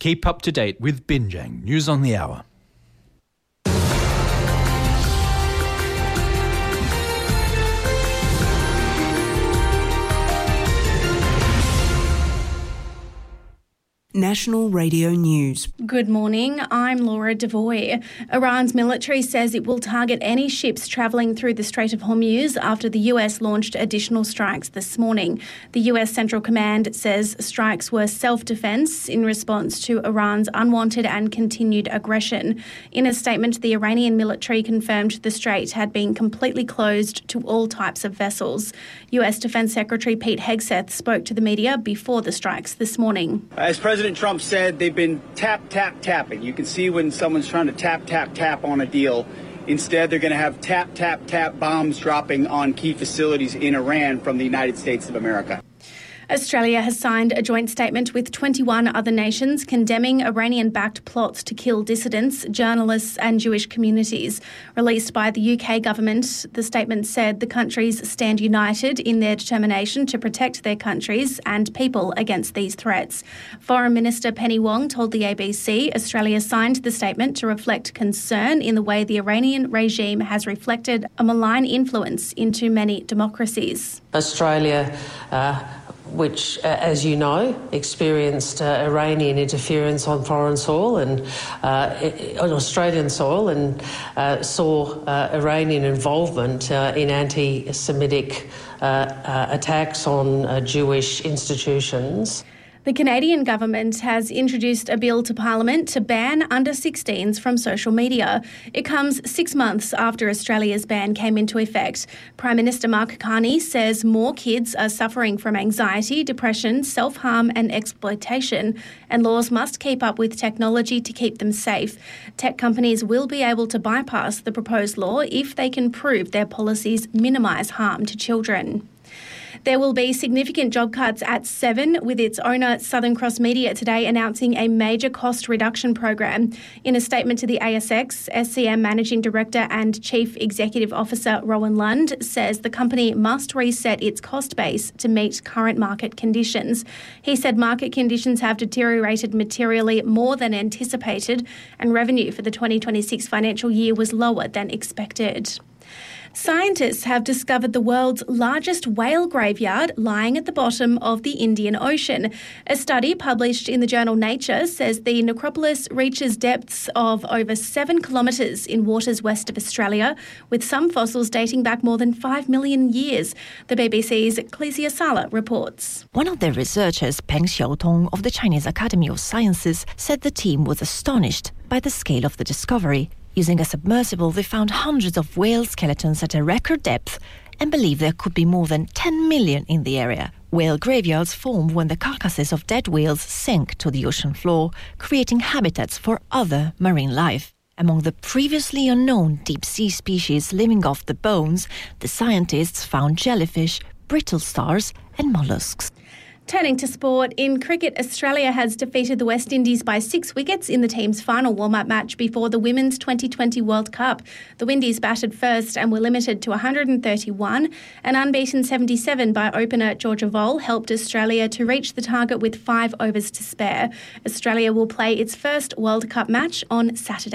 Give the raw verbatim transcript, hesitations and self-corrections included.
Keep up to date with Binjang News on the Hour. National Radio News. Good morning, I'm Laura Devoy. Iran's military says it will target any ships travelling through the Strait of Hormuz after the U S launched additional strikes this morning. The U S Central Command says strikes were self-defence in response to Iran's unwanted and continued aggression. In a statement, the Iranian military confirmed the strait had been completely closed to all types of vessels. U S Defence Secretary Pete Hegseth spoke to the media before the strikes this morning. As President President Trump said, they've been tap, tap, tapping. You can see when someone's trying to tap, tap, tap on a deal. Instead, they're going to have tap, tap, tap bombs dropping on key facilities in Iran from the United States of America. Australia has signed a joint statement with twenty-one other nations condemning Iranian-backed plots to kill dissidents, journalists and Jewish communities. Released by the U K government, the statement said the countries stand united in their determination to protect their countries and people against these threats. Foreign Minister Penny Wong told the A B C Australia signed the statement to reflect concern in the way the Iranian regime has reflected a malign influence into many democracies. Australia uh, which, uh, as you know, experienced uh, Iranian interference on foreign soil and uh, on Australian soil and uh, saw uh, Iranian involvement uh, in anti-Semitic uh, uh, attacks on uh, Jewish institutions. The Canadian government has introduced a bill to Parliament to ban under sixteens from social media. It comes six months after Australia's ban came into effect. Prime Minister Mark Carney says more kids are suffering from anxiety, depression, self-harm and exploitation, and laws must keep up with technology to keep them safe. Tech companies will be able to bypass the proposed law if they can prove their policies minimise harm to children. There will be significant job cuts at Seven, with its owner Southern Cross Media today announcing a major cost reduction program. In a statement to the A S X, S C M Managing Director and Chief Executive Officer Rowan Lund says the company must reset its cost base to meet current market conditions. He said market conditions have deteriorated materially more than anticipated, and revenue for the twenty twenty-six financial year was lower than expected. Scientists have discovered the world's largest whale graveyard lying at the bottom of the Indian Ocean. A study published in the journal Nature says the necropolis reaches depths of over seven kilometres in waters west of Australia, with some fossils dating back more than five million years. The B B C's Clesia Sala reports. One of their researchers, Peng Xiaotong of the Chinese Academy of Sciences, said the team was astonished by the scale of the discovery. Using a submersible, they found hundreds of whale skeletons at a record depth and believe there could be more than ten million in the area. Whale graveyards form when the carcasses of dead whales sink to the ocean floor, creating habitats for other marine life. Among the previously unknown deep-sea species living off the bones, the scientists found jellyfish, brittle stars and mollusks. Turning to sport, in cricket, Australia has defeated the West Indies by six wickets in the team's final warm-up match before the Women's twenty twenty World Cup. The Windies batted first and were limited to one hundred thirty-one. An unbeaten seventy-seven by opener Georgia Voll helped Australia to reach the target with five overs to spare. Australia will play its first World Cup match on Saturday.